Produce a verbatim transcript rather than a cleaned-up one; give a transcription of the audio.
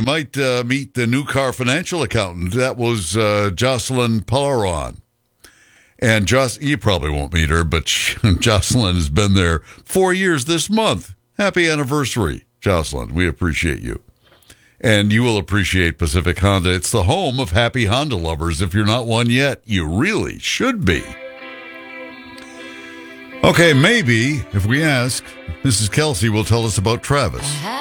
might uh, meet the new car financial accountant. That was uh, Jocelyn Palaron. And Joss, you probably won't meet her, but she, Jocelyn has been there four years this month. Happy anniversary, Jocelyn. We appreciate you. And you will appreciate Pacific Honda. It's the home of happy Honda lovers. If you're not one yet, you really should be. Okay, maybe, if we ask, Missus Kelsey will tell us about Travis.